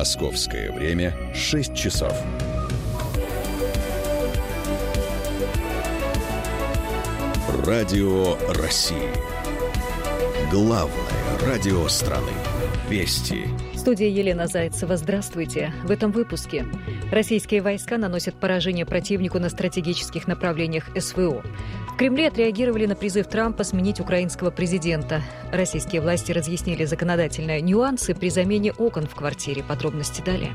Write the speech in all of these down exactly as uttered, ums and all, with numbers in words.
Московское время шесть часов. Радио России. Главное радио страны. Вести. Студия Елена Зайцева. Здравствуйте. В этом выпуске. Российские войска наносят поражение противнику на стратегических направлениях СВО. В Кремле отреагировали на призыв Трампа сменить украинского президента. Российские власти разъяснили законодательные нюансы при замене окон в квартире. Подробности далее.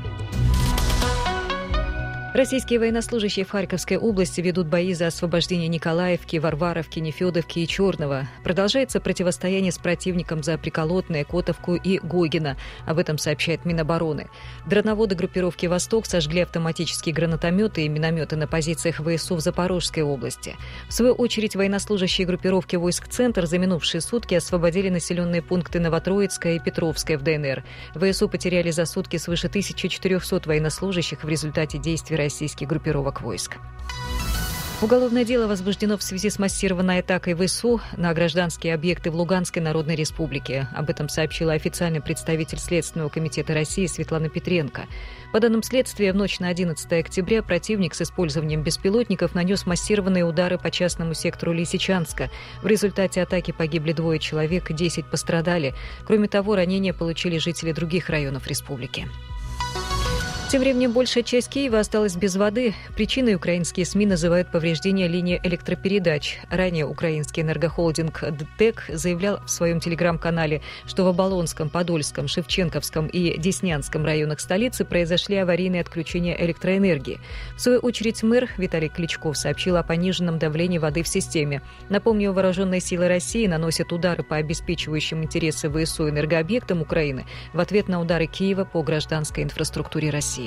Российские военнослужащие в Харьковской области ведут бои за освобождение Николаевки, Варваровки, Нефёдовки и Черного. Продолжается противостояние с противником за Приколотное, Котовку и Гогино. Об этом сообщает Минобороны. Дроноводы группировки «Восток» сожгли автоматические гранатометы и минометы на позициях ВСУ в Запорожской области. В свою очередь, военнослужащие группировки войск «Центр» за минувшие сутки освободили населенные пункты Новотроицкая и Петровская в ДНР. ВСУ потеряли за сутки свыше тысячи четырехсот военнослужащих в результате действий российских группировок войск. Уголовное дело возбуждено в связи с массированной атакой ВСУ на гражданские объекты в Луганской Народной Республике. Об этом сообщила официальный представитель Следственного комитета России Светлана Петренко. По данным следствия, в ночь на одиннадцатое октября противник с использованием беспилотников нанес массированные удары по частному сектору Лисичанска. В результате атаки погибли двое человек, десять пострадали. Кроме того, ранения получили жители других районов республики. Тем временем большая часть Киева осталась без воды. Причиной украинские СМИ называют повреждение линии электропередач. Ранее украинский энергохолдинг ДТЭК заявлял в своем телеграм-канале, что в Оболонском, Подольском, Шевченковском и Деснянском районах столицы произошли аварийные отключения электроэнергии. В свою очередь мэр Виталий Кличков сообщил о пониженном давлении воды в системе. Напомню, вооруженные силы России наносят удары по обеспечивающим интересы ВСУ энергообъектам Украины в ответ на удары Киева по гражданской инфраструктуре России.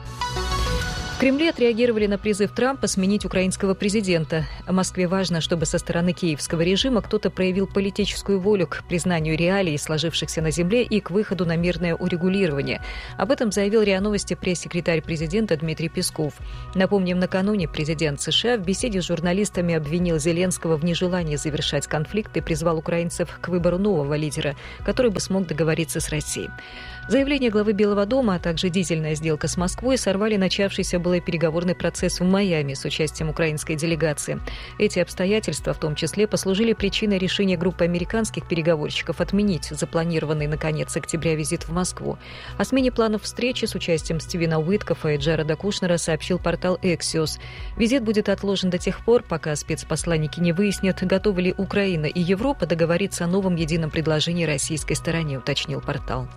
В Кремле отреагировали на призыв Трампа сменить украинского президента. Москве важно, чтобы со стороны киевского режима кто-то проявил политическую волю к признанию реалий, сложившихся на земле, и к выходу на мирное урегулирование. Об этом заявил РИА Новости пресс-секретарь президента Дмитрий Песков. Напомним, накануне президент США в беседе с журналистами обвинил Зеленского в нежелании завершать конфликт и призвал украинцев к выбору нового лидера, который бы смог договориться с Россией. Заявление главы Белого дома, а также дизельная сделка с Москвой сорвали начавшийся был переговорный процесс в Майами с участием украинской делегации. Эти обстоятельства в том числе послужили причиной решения группы американских переговорщиков отменить запланированный на конец октября визит в Москву. О смене планов встречи с участием Стивена Уиткофа и Джареда Кушнера сообщил портал Axios. Визит будет отложен до тех пор, пока спецпосланники не выяснят, готовы ли Украина и Европа договориться о новом едином предложении российской стороне, уточнил портал.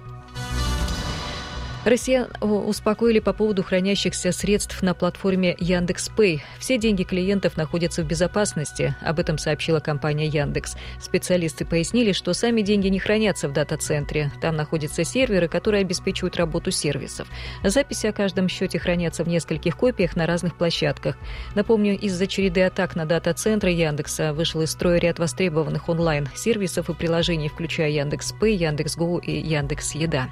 Россиян успокоили по поводу хранящихся средств на платформе Яндекс.Пэй. Все деньги клиентов находятся в безопасности. Об этом сообщила компания Яндекс. Специалисты пояснили, что сами деньги не хранятся в дата-центре. Там находятся серверы, которые обеспечивают работу сервисов. Записи о каждом счете хранятся в нескольких копиях на разных площадках. Напомню, из-за череды атак на дата-центры Яндекса вышел из строя ряд востребованных онлайн-сервисов и приложений, включая Яндекс.Пэй, Яндекс.Го и Яндекс.Еда.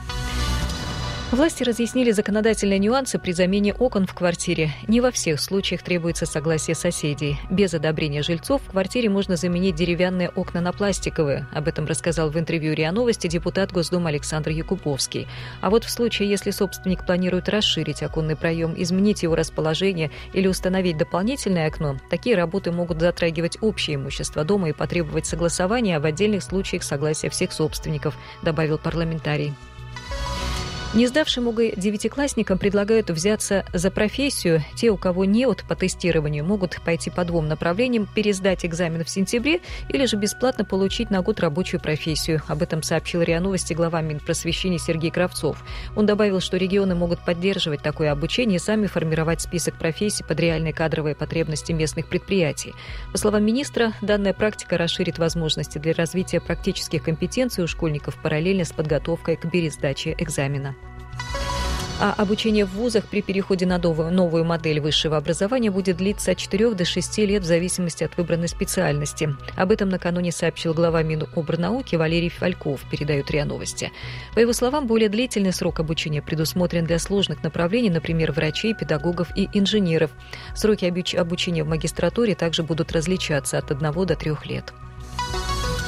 Власти разъяснили законодательные нюансы при замене окон в квартире. Не во всех случаях требуется согласие соседей. Без одобрения жильцов в квартире можно заменить деревянные окна на пластиковые. Об этом рассказал в интервью РИА Новости депутат Госдумы Александр Якубовский. А вот в случае, если собственник планирует расширить оконный проем, изменить его расположение или установить дополнительное окно, такие работы могут затрагивать общее имущество дома и потребовать согласования, а в отдельных случаях согласия всех собственников, добавил парламентарий. Не сдавшим ОГЭ девятиклассникам предлагают взяться за профессию. Те, у кого НЕОТ по тестированию, могут пойти по двум направлениям: пересдать экзамен в сентябре или же бесплатно получить на год рабочую профессию. Об этом сообщил РИА Новости глава Минпросвещения Сергей Кравцов. Он добавил, что регионы могут поддерживать такое обучение и сами формировать список профессий под реальные кадровые потребности местных предприятий. По словам министра, данная практика расширит возможности для развития практических компетенций у школьников параллельно с подготовкой к пересдаче экзамена. А обучение в вузах при переходе на новую, новую модель высшего образования будет длиться от четырёх до шести лет в зависимости от выбранной специальности. Об этом накануне сообщил глава Минобрнауки Валерий Фальков, передают РИА Новости. По его словам, более длительный срок обучения предусмотрен для сложных направлений, например, врачей, педагогов и инженеров. Сроки обучения в магистратуре также будут различаться от одного до трех лет.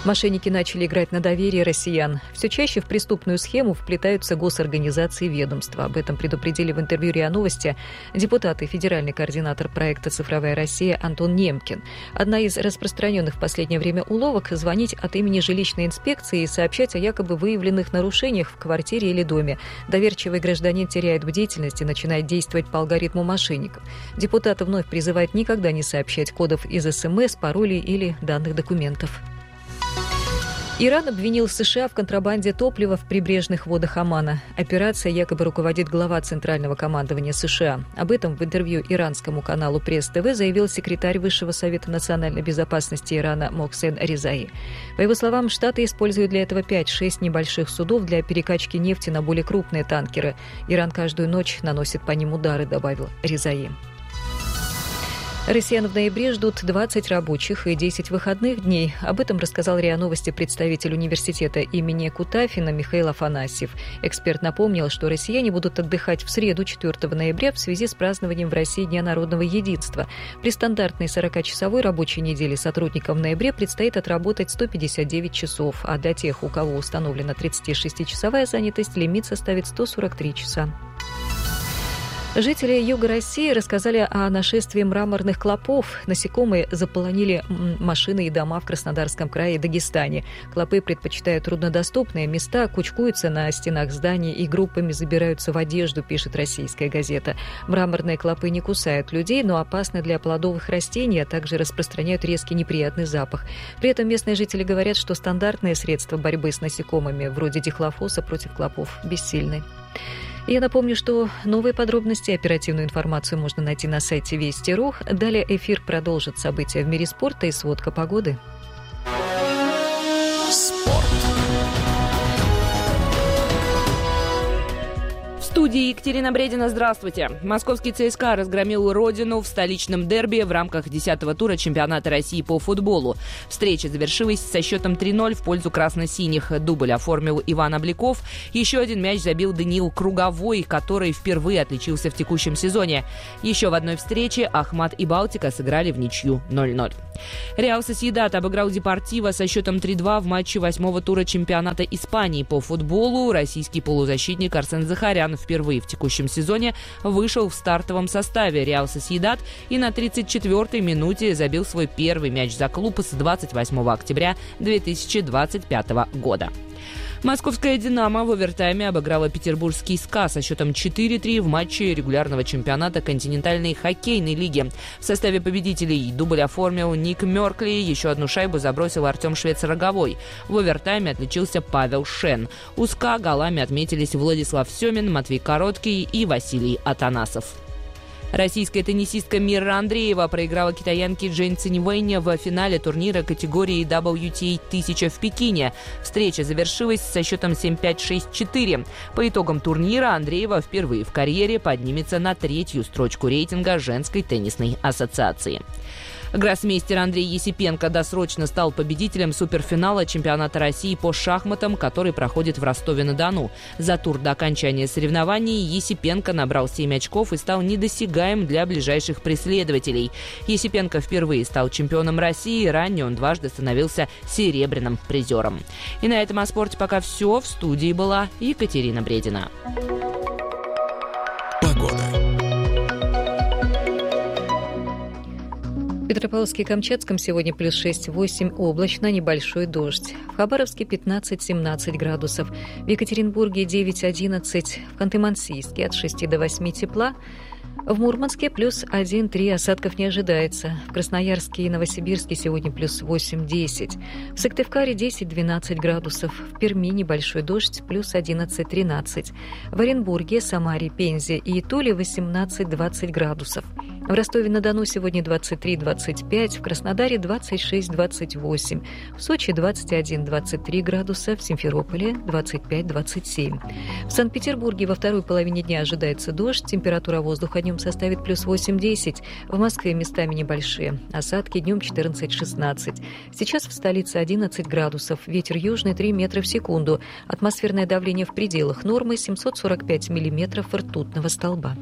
Мошенники начали играть на доверие россиян. Все чаще в преступную схему вплетаются госорганизации и ведомства. Об этом предупредили в интервью РИА Новости депутат и федеральный координатор проекта «Цифровая Россия» Антон Немкин. Одна из распространенных в последнее время уловок – звонить от имени жилищной инспекции и сообщать о якобы выявленных нарушениях в квартире или доме. Доверчивый гражданин теряет бдительность и начинает действовать по алгоритму мошенников. Депутат вновь призывает никогда не сообщать кодов из СМС, паролей или данных документов. Иран обвинил США в контрабанде топлива в прибрежных водах Омана. Операция якобы руководит глава Центрального командования США. Об этом в интервью иранскому каналу Пресс-ТВ заявил секретарь Высшего совета национальной безопасности Ирана Мохсен Резаи. По его словам, Штаты используют для этого пять-шесть небольших судов для перекачки нефти на более крупные танкеры. Иран каждую ночь наносит по ним удары, добавил Резаи. Россиян в ноябре ждут двадцать рабочих и десять выходных дней. Об этом рассказал РИА Новости представитель университета имени Кутафина Михаил Афанасьев. Эксперт напомнил, что россияне будут отдыхать в среду, четвёртого ноября, в связи с празднованием в России Дня народного единства. При стандартной сорокачасовой рабочей неделе сотрудникам в ноябре предстоит отработать сто пятьдесят девять часов, а для тех, у кого установлена тридцатишестичасовая занятость, лимит составит сто сорок три часа. Жители юга России рассказали о нашествии мраморных клопов. Насекомые заполонили машины и дома в Краснодарском крае и Дагестане. Клопы предпочитают труднодоступные места, кучкуются на стенах зданий и группами забираются в одежду, пишет российская газета. Мраморные клопы не кусают людей, но опасны для плодовых растений, а также распространяют резкий неприятный запах. При этом местные жители говорят, что стандартные средства борьбы с насекомыми, вроде дихлофоса против клопов, бессильны. Я напомню, что новые подробности и оперативную информацию можно найти на сайте Вести точка ру. Далее эфир продолжит события в мире спорта и сводка погоды. Спорт. В студии Екатерина Бредина. Здравствуйте. Московский ЦСКА разгромил «Родину» в столичном дерби в рамках десятого тура чемпионата России по футболу. Встреча завершилась со счетом три ноль в пользу красно-синих. Дубль оформил Иван Обликов. Еще один мяч забил Даниил Круговой, который впервые отличился в текущем сезоне. Еще в одной встрече Ахмат и Балтика сыграли в ничью ноль ноль. Реал Сосьедад обыграл Депортиво со счетом три два в матче восьмого тура чемпионата Испании по футболу. Российский полузащитник Арсен Захарян впервые в текущем сезоне вышел в стартовом составе Реал Сосьедад и на тридцать четвёртой минуте забил свой первый мяч за клуб с двадцать восьмого октября две тысячи двадцать пятого года. Московская «Динамо» в овертайме обыграла петербургский «СКА» со счетом четыре три в матче регулярного чемпионата континентальной хоккейной лиги. В составе победителей дубль оформил Ник Меркли, еще одну шайбу забросил Артем Швец-Роговой. В овертайме отличился Павел Шен. У «СКА» голами отметились Владислав Семин, Матвей Короткий и Василий Атанасов. Российская теннисистка Мира Андреева проиграла китаянке Джейн Циньвэнь в финале турнира категории дабл ю ти эй тысяча в Пекине. Встреча завершилась со счетом семь пять шесть четыре. По итогам турнира Андреева впервые в карьере поднимется на третью строчку рейтинга женской теннисной ассоциации. Гроссмейстер Андрей Есипенко досрочно стал победителем суперфинала чемпионата России по шахматам, который проходит в Ростове-на-Дону. За тур до окончания соревнований Есипенко набрал семь очков и стал недосягаем для ближайших преследователей. Есипенко впервые стал чемпионом России, ранее он дважды становился серебряным призером. И на этом о спорте пока все. В студии была Екатерина Бредина. Погода. В Петропавловске и Камчатском сегодня плюс шесть-восемь, облачно, небольшой дождь. В Хабаровске пятнадцать-семнадцать градусов. В Екатеринбурге девять-одиннадцать. В Ханты-Мансийске от шести до восьми тепла. В Мурманске плюс один-три, осадков не ожидается. В Красноярске и Новосибирске сегодня плюс восемь-десять. В Сыктывкаре десять-двенадцать градусов. В Перми небольшой дождь, плюс одиннадцать-тринадцать. В Оренбурге, Самаре, Пензе и Туле восемнадцать-двадцать градусов. В Ростове-на-Дону сегодня двадцать три-двадцать пять, в Краснодаре двадцать шесть-двадцать восемь, в Сочи двадцать один-двадцать три градуса, в Симферополе двадцать пять-двадцать семь. В Санкт-Петербурге во второй половине дня ожидается дождь, температура воздуха днем составит плюс восемь-десять, в Москве местами небольшие, осадки днем четырнадцать-шестнадцать. Сейчас в столице одиннадцать градусов, ветер южный три метра в секунду, атмосферное давление в пределах нормы семьсот сорок пять миллиметров ртутного столба.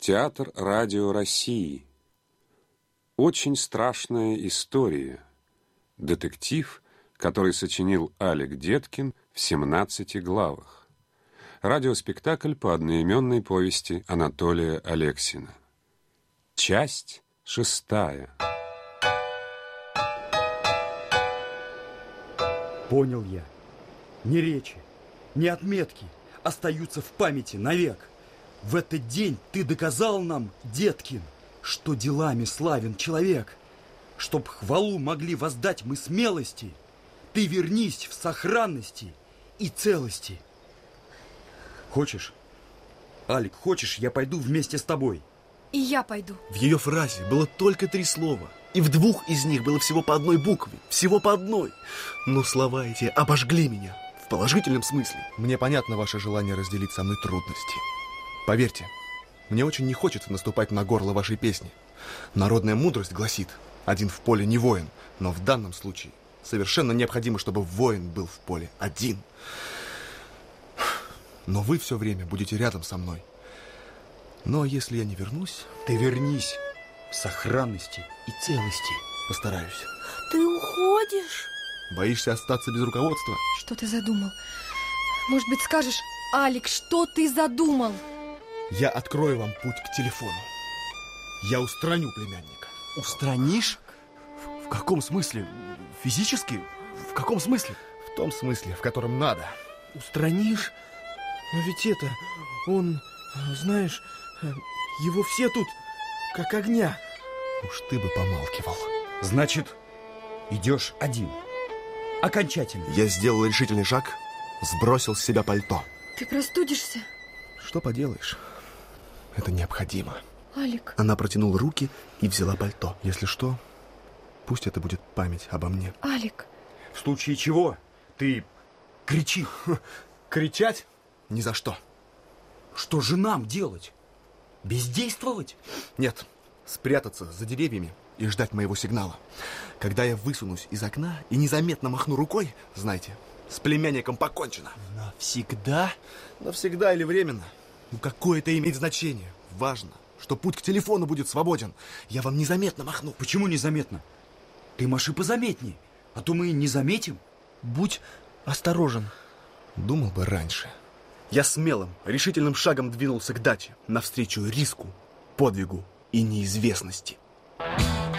Театр радио России. Очень страшная история. Детектив, который сочинил Алик Деткин в семнадцати главах. Радиоспектакль по одноименной повести Анатолия Алексина. Часть шестая. Понял я. Ни речи, ни отметки остаются в памяти навек. В этот день ты доказал нам, Деткин, что делами славен человек. Чтоб хвалу могли воздать мы смелости, ты вернись в сохранности и целости. Хочешь? Алик, хочешь, я пойду вместе с тобой? И я пойду. В ее фразе было только три слова, и в двух из них было всего по одной букве, всего по одной. Но слова эти обожгли меня в положительном смысле. Мне понятно ваше желание разделить со мной трудности. Поверьте, мне очень не хочется наступать на горло вашей песни. Народная мудрость гласит: один в поле не воин, но в данном случае совершенно необходимо, чтобы воин был в поле один. Но вы все время будете рядом со мной. Но если я не вернусь... Ты вернись в сохранности и целости. Постараюсь. Ты уходишь? Боишься остаться без руководства? Что ты задумал? Может быть, скажешь, Алик, что ты задумал? Я открою вам путь к телефону. Я устраню племянника. Устранишь? В, в каком смысле? Физически? В каком смысле? В том смысле, в котором надо. Устранишь? Но ведь это... Он... Знаешь... Его все тут как огня. Уж ты бы помалкивал. Значит, идешь один. Окончательно. Я сделал решительный шаг, сбросил с себя пальто. Ты простудишься? Что поделаешь? Это необходимо. Алик. Она протянула руки и взяла пальто. Если что, пусть это будет память обо мне. Алик. В случае чего ты кричи. Кричать? Ни за что. Что же нам делать? Бездействовать? Нет, спрятаться за деревьями и ждать моего сигнала. Когда я высунусь из окна и незаметно махну рукой, знайте, с племянником покончено. Навсегда? Навсегда или временно? Ну какое это имеет значение? Важно, что путь к телефону будет свободен. Я вам незаметно махну. Почему незаметно? Ты маши позаметней, а то мы не заметим. Будь осторожен. Думал бы раньше. Я смелым, решительным шагом двинулся к даче, навстречу риску, подвигу и неизвестности.